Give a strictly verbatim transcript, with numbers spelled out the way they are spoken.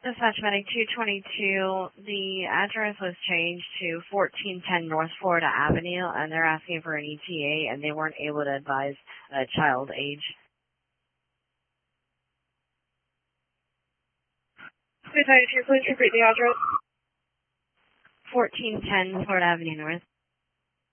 Dispatch Medic two twenty-two, the address was changed to fourteen ten North Florida Avenue, and they're asking for an E T A, and they weren't able to advise a child age. two ninety-two, please repeat the address. fourteen ten Florida Avenue North.